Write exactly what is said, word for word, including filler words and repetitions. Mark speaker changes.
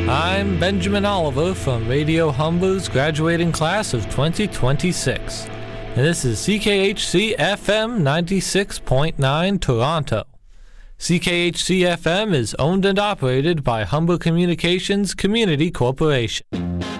Speaker 1: I'm Benjamin Oliver from Radio Humber's graduating class of twenty twenty-six, and this is C K H C F M ninety-six point nine Toronto. C K H C F M is owned and operated by Humber Communications Community Corporation.